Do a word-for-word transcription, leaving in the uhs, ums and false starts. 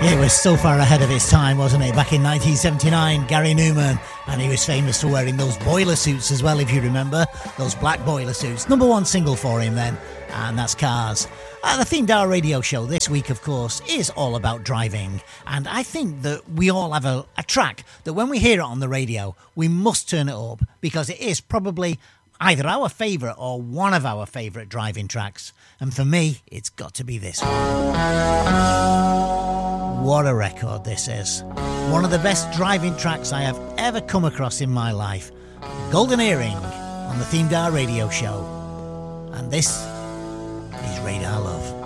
It was so far ahead of its time, wasn't it? Back in nineteen seventy-nine, Gary Newman, and he was famous for wearing those boiler suits as well, if you remember, those black boiler suits. Number one single for him then, and that's Cars. Uh, the Themed Hour radio show this week, of course, is all about driving, and I think that we all have a, a track that when we hear it on the radio, we must turn it up, because it is probably either our favourite or one of our favourite driving tracks. And for me, it's got to be this one. What a record this is. One of the best driving tracks I have ever come across in my life. Golden Earring on the Themed Hour radio show. And this is Radar Love.